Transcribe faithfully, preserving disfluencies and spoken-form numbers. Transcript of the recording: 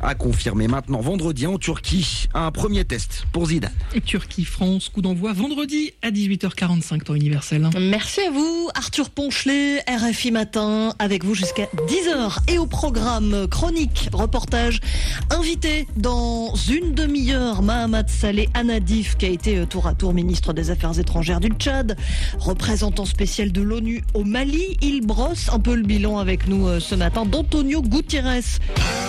a confirmé maintenant vendredi en Turquie un premier test pour Zidane. Turquie-France, coup d'envoi vendredi à dix-huit heures quarante-cinq, temps universel. Merci à vous, Arthur Ponchelet, R F I Matin, avec vous jusqu'à dix heures. Et au programme, chronique, reportage, invité dans une demi-heure, Mahamat Saleh Anadif, qui a été tour à tour ministre des Affaires étrangères du Tchad, représentant spécial de l'ONU au Mali. Il brosse un peu le bilan avec nous ce matin d'Antonio Gutiérrez.